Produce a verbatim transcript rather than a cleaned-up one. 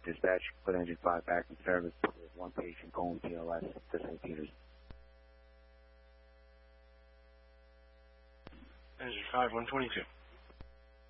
Dispatch, put engine five back in service with one patient going P L S to Saint Peter's. Engine five, one twenty-two.